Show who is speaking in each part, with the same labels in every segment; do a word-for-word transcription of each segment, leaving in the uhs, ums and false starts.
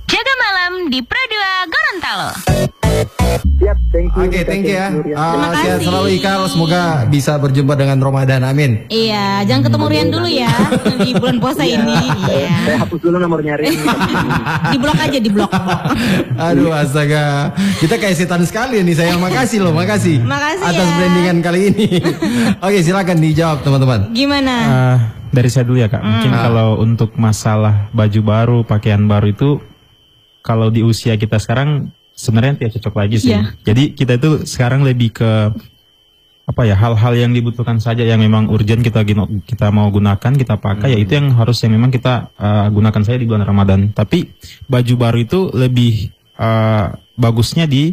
Speaker 1: Jaga malam di Pro dua Gorontalo.
Speaker 2: Siap, thank you.
Speaker 3: Oke, okay, thank you ya. Uh, sehat
Speaker 1: kasih.
Speaker 3: selalu Ikal, semoga bisa berjumpa dengan Ramadan, amin.
Speaker 1: Iya, jangan ketemu Rian dulu ya di bulan puasa ini. Iya.
Speaker 2: Saya hapus dulu nomornya Rian.
Speaker 1: Di blok aja, di blok.
Speaker 3: Aduh, astaga. Kita kayak setan sekali nih, saya makasih loh, makasih.
Speaker 1: Makasih
Speaker 3: atas
Speaker 1: ya.
Speaker 3: brandingan kali ini. Oke, silakan dijawab teman-teman.
Speaker 1: Gimana?
Speaker 4: Uh, dari saya dulu ya Kak. Mungkin
Speaker 3: Hmm.
Speaker 4: kalau untuk masalah baju baru, pakaian baru itu, kalau di usia kita sekarang sebenarnya tidak cocok lagi sih.
Speaker 1: Iya.
Speaker 4: Jadi kita itu sekarang lebih ke apa ya, hal-hal yang dibutuhkan saja, yang memang urgent kita gino- kita mau gunakan, kita pakai, ya itu yang harus yang memang kita uh, gunakan saja di bulan Ramadan. Tapi baju baru itu lebih uh, bagusnya di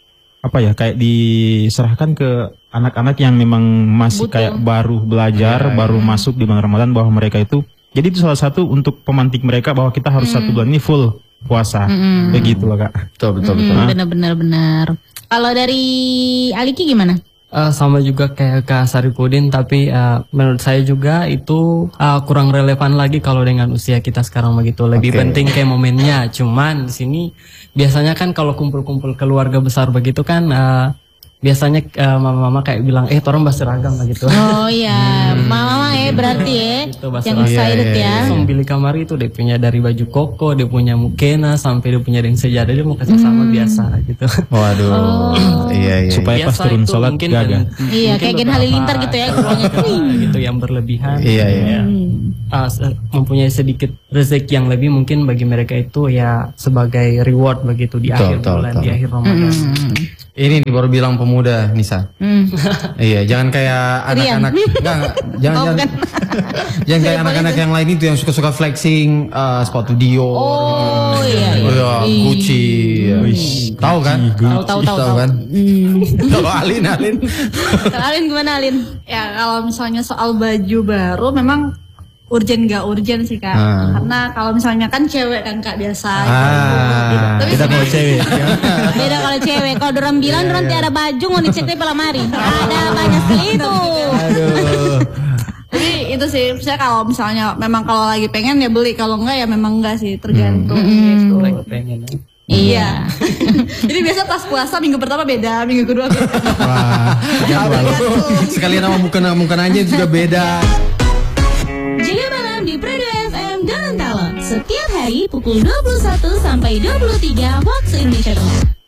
Speaker 4: apa ya, kayak diserahkan ke anak-anak yang memang masih
Speaker 1: Butuh.
Speaker 4: kayak baru belajar,
Speaker 3: Ya,
Speaker 4: baru masuk di bulan Ramadan, bahwa mereka itu, jadi itu salah satu untuk pemantik mereka bahwa kita harus satu bulan ini full puasa. Begitu loh Kak.
Speaker 3: Betul, betul, betul.
Speaker 1: Hmm, benar-benar benar. Kalau dari Aliki gimana?
Speaker 5: Eh, sama juga kayak Kak Saripudin, tapi eh, menurut saya juga itu eh, kurang relevan lagi kalau dengan usia kita sekarang begitu. Lebih
Speaker 3: Oke.
Speaker 5: penting kayak momennya. Cuman di sini biasanya kan kalau kumpul-kumpul keluarga besar begitu kan eh, biasanya eh, mama-mama kayak bilang eh torong bahasa seragam lah gitu.
Speaker 1: Oh iya, mama ya berarti ya,
Speaker 5: Gitu, bahasa
Speaker 1: yang
Speaker 5: Arab.
Speaker 1: excited
Speaker 3: Iya,
Speaker 1: ya.
Speaker 5: Langsung pilih kamar itu dia punya dari baju koko, dia punya mukena sampai dia punya yang sejadah, dia mau kasih sama biasa gitu.
Speaker 3: Waduh. Iya, iya.
Speaker 4: Supaya pas
Speaker 5: Biasa
Speaker 4: turun
Speaker 5: itu
Speaker 4: sholat
Speaker 5: mungkin
Speaker 4: gagah.
Speaker 5: ben-
Speaker 1: Iya,
Speaker 5: mungkin
Speaker 1: kayak Gen
Speaker 5: beberapa
Speaker 1: Halilintar gitu ya, keluarnya.
Speaker 5: gitu yang berlebihan.
Speaker 3: Iya, iya.
Speaker 5: Ah, se- mempunyai sedikit rezeki yang lebih mungkin bagi mereka itu ya sebagai reward begitu di
Speaker 3: Betul,
Speaker 5: akhir
Speaker 3: betul,
Speaker 5: bulan,
Speaker 3: betul.
Speaker 5: di akhir Ramadan.
Speaker 3: Ini nih baru bilang pemuda, Nisa.
Speaker 1: Hmm.
Speaker 3: Iya, jangan kayak anak-anak. Enggak, enggak. Jangan,
Speaker 1: Oh,
Speaker 3: jangan.
Speaker 1: bukan.
Speaker 3: Jangan kayak anak-anak yang lain itu yang suka-suka flexing eh, sepatu Dior.
Speaker 1: Oh iya,
Speaker 3: Oh,
Speaker 1: iya.
Speaker 3: ya, Gucci. ya. Tahu kan?
Speaker 1: Tahu, tahu, tahu, tahu.
Speaker 3: kan? Tahu Alin, Alin.
Speaker 1: Alin gimana Alin?
Speaker 6: Ya kalau misalnya soal baju baru memang urgen gak urgen sih kak.
Speaker 3: Ah.
Speaker 6: Karena kalau misalnya kan cewek kan kak biasa.
Speaker 3: Ah,
Speaker 6: Tapi
Speaker 4: Kita kalau cewek.
Speaker 1: Beda kalau cewek, kalau orang bilang orang nanti ada baju mau dicek di lemari. Ada banyak sekali itu.
Speaker 3: Aduh.
Speaker 6: Jadi itu sih, saya kalau misalnya memang kalau lagi pengen ya beli, kalau enggak ya memang enggak sih, tergantung gitu.
Speaker 5: Lagi pengen.
Speaker 1: Iya.
Speaker 6: Jadi biasa pas puasa minggu pertama beda, minggu kedua beda.
Speaker 3: Wah, jadwal. Sekalian nama bukan-bukan aja juga beda.
Speaker 1: Jaga malam di Pro dua F M Gorontalo. Setiap hari pukul dua puluh satu sampai dua puluh tiga waktu Indonesia Tengah.